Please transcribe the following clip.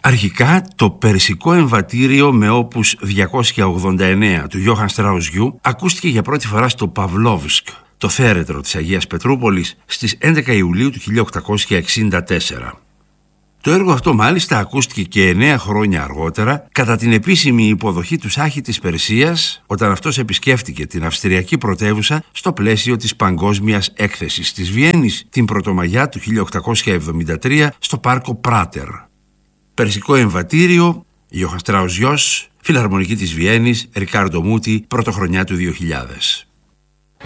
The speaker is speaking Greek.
Αρχικά το Περσικό εμβατήριο με όπους 289 του Γιώχαν Στράους-Γιου ακούστηκε για πρώτη φορά στο Παυλόβσκ, το θέρετρο της Αγίας Πετρούπολης, στις 11 Ιουλίου του 1864. Το έργο αυτό μάλιστα ακούστηκε και 9 χρόνια αργότερα κατά την επίσημη υποδοχή του Σάχη της Περσίας, όταν αυτός επισκέφτηκε την Αυστριακή πρωτεύουσα στο πλαίσιο της Παγκόσμιας Έκθεσης της Βιέννης την Πρωτομαγιά του 1873 στο πάρκο Πράτερ. Περσικό εμβατήριο, Γιώχαν Στράους-Γιου, Φιλαρμονική της Βιέννης, Ρικάρντο Μούτι, πρωτοχρονιά του 2000.